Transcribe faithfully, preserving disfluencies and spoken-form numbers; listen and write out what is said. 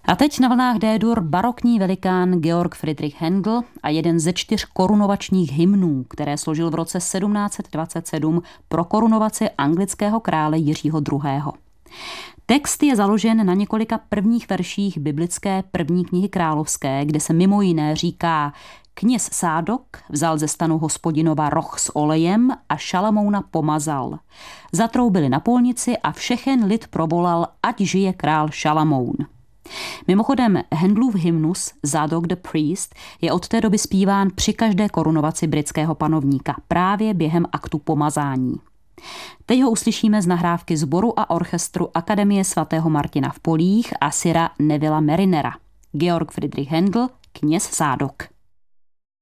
A teď na vlnách D-dur barokní velikán Georg Friedrich Händel a jeden ze čtyř korunovačních hymnů, které složil v roce sedmnáct set dvacet sedm pro korunovaci anglického krále Jiřího druhého. Text je založen na několika prvních verších biblické první knihy královské, kde se mimo jiné říká: Kněz Sádok vzal ze stanu Hospodinova roh s olejem a Šalamouna pomazal. Zatroubili na polnici a všechen lid provolal, ať žije král Šalamoun. Mimochodem, Händelův hymnus Zadok the Priest je od té doby zpíván při každé korunovaci britského panovníka, právě během aktu pomazání. Teď ho uslyšíme z nahrávky sboru a orchestru Akademie svatého Martina v Polích a Sira Nevilla Marinera. Georg Friedrich Händel, Kněz Sádok.